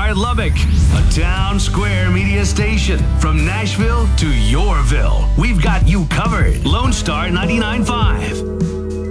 Star Lubbock, a town square media station. From Nashville to Yorville, we've got you covered. Lone Star 99.5.